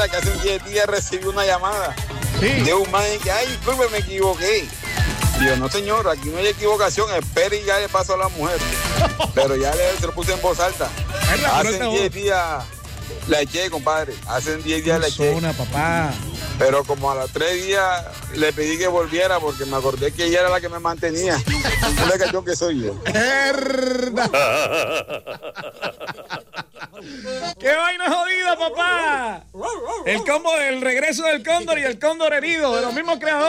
que hace 10 días recibí una llamada de un man que, ay, disculpe, me equivoqué. Digo, no señor, aquí no hay equivocación, espere y ya le paso a la mujer. Pero ya se lo puse en voz alta. Hace 10 días la eché, compadre. Hace 10 días la eché. Papá. Pero como a los 3 días le pedí que volviera porque me acordé que ella era la que me mantenía. Un cachón que soy yo. ¡Qué vaina jodida, papá! El combo del regreso del cóndor y el cóndor herido, de los mismos creadores.